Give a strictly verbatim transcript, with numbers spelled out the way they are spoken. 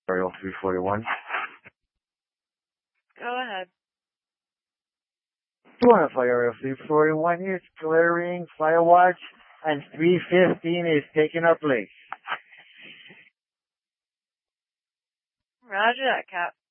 Ariel three forty-one. Go ahead. two one five Ariel three forty-one is clearing Firewatch, and three fifteen is taking our place. Roger that, Cap.